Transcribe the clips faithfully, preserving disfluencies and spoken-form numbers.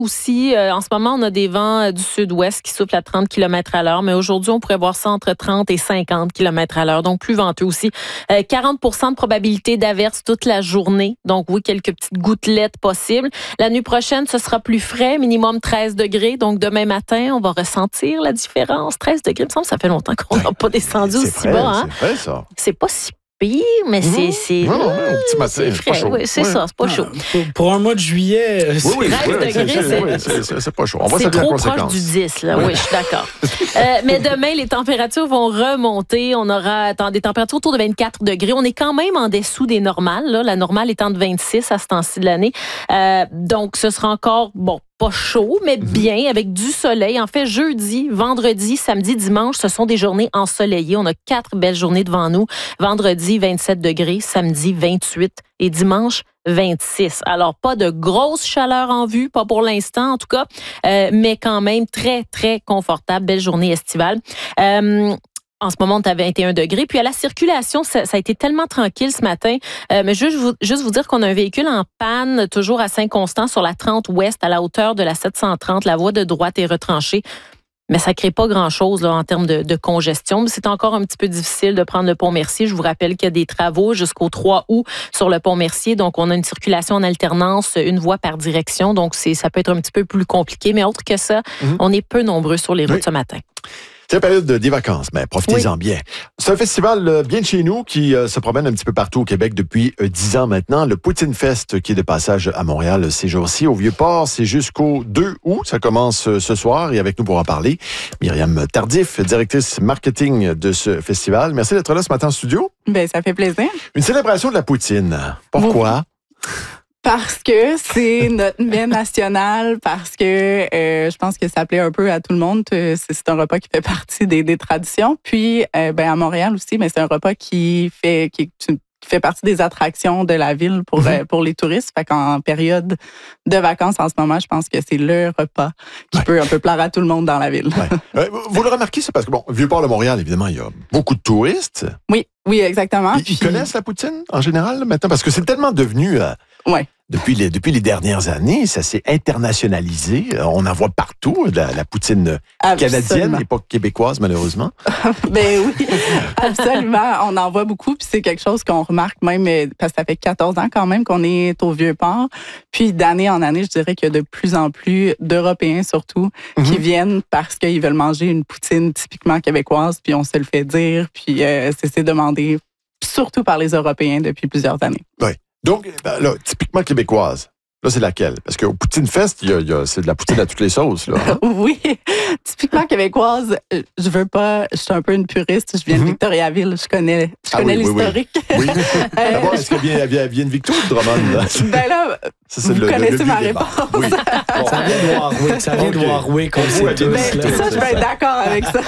aussi. Euh, en ce moment, on a des vents euh, du sud-ouest qui soufflent à trente kilomètres à l'heure, mais aujourd'hui, on pourrait voir ça entre trente et cinquante kilomètres à l'heure, donc plus venteux aussi. Euh, quarante pour cent de probabilité d'averse toute la journée, donc oui, quelques petites gouttelettes possibles. La nuit prochaine, ce sera plus frais, minimum treize degrés, donc demain matin, on va ressentir la différence. treize degrés, il me semble que ça fait longtemps qu'on n'a pas descendu c'est aussi vrai, bas. Hein? C'est vrai, ça. C'est pas si pire, mais Mmh. c'est... c'est Non, non, non, au petit matin, c'est c'est pas frais, chaud. oui, c'est Ouais. ça, c'est pas chaud. Pour, pour un mois de juillet, euh, Oui, oui, treize oui, degrés, c'est- c'est- oui, c'est- c'est c'est pas chaud. On va C'est s'habiller en trop proche conséquence. du dix, là. Oui, je suis d'accord. euh, mais demain, les températures vont remonter. On aura attends, des températures autour de vingt-quatre degrés. On est quand même en dessous des normales. Là. La normale étant de vingt-six à ce temps-ci de l'année. Euh, donc, ce sera encore, bon, pas chaud, mais bien, avec du soleil. En fait, jeudi, vendredi, samedi, dimanche, ce sont des journées ensoleillées. On a quatre belles journées devant nous. Vendredi, vingt-sept degrés. Samedi, vingt-huit. Et dimanche, vingt-six. Alors, pas de grosse chaleur en vue, pas pour l'instant en tout cas, euh, mais quand même très, très confortable. Belle journée estivale. Euh, En ce moment, on est à vingt et un degrés. Puis à la circulation, ça, ça a été tellement tranquille ce matin. Euh, mais juste vous, juste vous dire qu'on a un véhicule en panne, toujours à Saint-Constant, sur la trente ouest, à la hauteur de la sept cent trente. La voie de droite est retranchée. Mais ça ne crée pas grand-chose là, en termes de, de congestion. C'est encore un petit peu difficile de prendre le pont Mercier. Je vous rappelle qu'il y a des travaux jusqu'au trois août sur le pont Mercier. Donc, on a une circulation en alternance, une voie par direction. Donc, c'est, ça peut être un petit peu plus compliqué. Mais autre que ça, mm-hmm. on est peu nombreux sur les routes oui. ce matin. C'est la période des vacances, mais profitez-en oui. bien. C'est un festival euh, bien de chez nous qui euh, se promène un petit peu partout au Québec depuis euh, dix ans maintenant. Le Poutine Fest qui est de passage à Montréal ces jours-ci. Au Vieux-Port, c'est jusqu'au deux août. Ça commence euh, ce soir et avec nous pour en parler, Myriam Tardif, directrice marketing de ce festival. Merci d'être là ce matin en studio. Ben, ça fait plaisir. Une célébration de la poutine. Pourquoi? Bon. Parce que c'est notre mets national, parce que euh, je pense que ça plaît un peu à tout le monde. C'est, c'est un repas qui fait partie des, des traditions. Puis, euh, ben à Montréal aussi, mais c'est un repas qui fait qui est une qui fait partie des attractions de la ville pour, mm-hmm. euh, pour les touristes. Fait qu'en période de vacances, en ce moment, je pense que c'est le repas qui ouais. peut un peu plaire à tout le monde dans la ville. Ouais. Vous le remarquez, c'est parce que, bon, Vieux-Port de Montréal, évidemment, il y a beaucoup de touristes. Oui, oui, exactement. Ils, Puis... ils connaissent la poutine, en général, maintenant? Parce que c'est tellement devenu... Euh, ouais. Depuis les, depuis les dernières années, ça s'est internationalisé. On en voit partout, la, la poutine absolument. Canadienne et pas québécoise, malheureusement. Ben oui, absolument. On en voit beaucoup, puis c'est quelque chose qu'on remarque même, parce que ça fait quatorze ans quand même qu'on est au Vieux-Port. Puis d'année en année, je dirais qu'il y a de plus en plus d'Européens, surtout, mm-hmm. qui viennent parce qu'ils veulent manger une poutine typiquement québécoise, puis on se le fait dire, puis euh, c'est, c'est demandé surtout par les Européens depuis plusieurs années. Oui. Donc, ben là, typiquement québécoise. Là, c'est laquelle? Parce qu'au Poutine Fest, il y a, il y a, c'est de la poutine à toutes les sauces. Là, hein? Oui, typiquement québécoise. Je veux pas, je suis un peu une puriste. Je viens mm-hmm. de Victoriaville. Je connais, je connais ah, oui, l'historique. Oui, oui. oui. euh, D'abord, est-ce qu'elle vient, vient, vient de Victo ou de Drummond? Là? Ben là, ça, c'est vous le, connaissez le, le ma réponse. Oui. Bon. Ça vient de Warwick. Ça vient okay. de Warwick. On sait tous, ben, là. Ça, je peux être d'accord avec ça.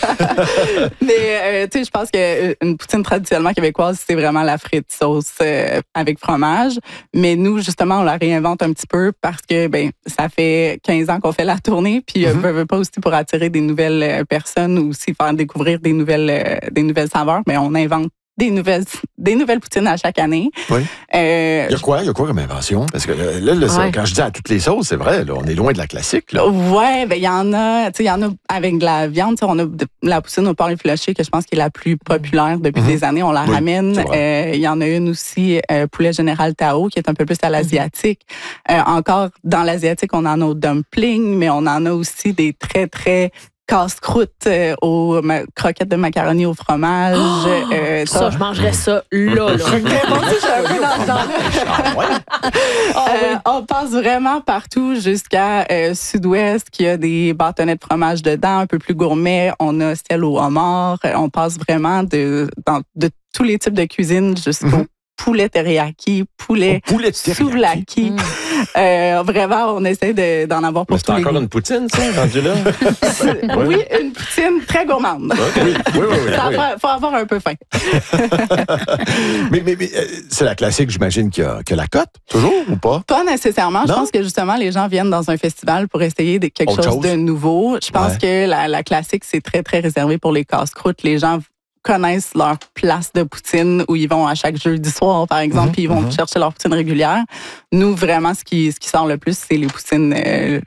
Ouais. Mais, euh, tu sais, je pense qu'une poutine traditionnellement québécoise, c'est vraiment la frite sauce euh, avec fromage. Mais nous, justement, on la réinvente un petit peu parce que ben ça fait quinze ans qu'on fait la tournée, puis mm-hmm. euh, veut pas aussi pour attirer des nouvelles personnes ou aussi faire découvrir des nouvelles euh, des nouvelles saveurs, mais on invente des nouvelles des nouvelles poutines à chaque année. Oui. Euh, il y a quoi, il y a quoi comme invention? Parce que là, là, là ouais. quand je dis à toutes les sauces, c'est vrai, là, on est loin de la classique. Là. Ouais, ben il y en a, tu sais, il y en a avec de la viande. On a de, la poutine au porc effiloché que je pense qui est la plus populaire depuis mm-hmm. des années. On la oui, ramène. Il euh, y en a une aussi, euh, poulet général Tao, qui est un peu plus à l'asiatique. Mm-hmm. Euh, encore dans l'asiatique, on en a au dumpling, mais on en a aussi des très très casse-croûte euh, aux ma- croquettes de macaroni au fromage. Oh, euh, ça, ça, je mangerais ça là. là. euh, on passe vraiment partout jusqu'à euh, Sud-Ouest, qui a des bâtonnets de fromage dedans, un peu plus gourmet. On a celle au homard. On passe vraiment de, dans, de tous les types de cuisine jusqu'au mm-hmm. poulet teriyaki, poulet, oh, poulet souvlaki. Mmh. Euh, vraiment, on essaie de, d'en avoir pour mais tous les c'est encore goûts. une poutine, ça, rendu là? Oui, une poutine très gourmande. Okay. Oui, oui, oui. Il oui. faut avoir un peu faim. mais, mais, mais c'est la classique, j'imagine, qu'il y a, qu'il y a la cote, toujours, ou pas? Pas nécessairement. Non? Je pense que, justement, les gens viennent dans un festival pour essayer de, quelque chose, chose de nouveau. Je pense ouais. que la, la classique, c'est très, très réservé pour les casse-croûtes. Les gens connaissent leur place de poutine où ils vont à chaque jeudi soir, par exemple, mm-hmm, puis ils vont mm-hmm. chercher leur poutine régulière. Nous, vraiment, ce qui, ce qui sort le plus, c'est les poutines, euh,